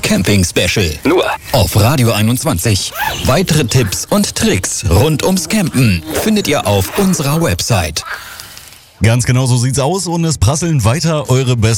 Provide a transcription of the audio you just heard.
Camping Special. Nur Auf Radio 21. Weitere Tipps und Tricks rund ums Campen findet ihr auf unserer Website. Ganz genau so sieht's aus und es prasseln weiter eure besten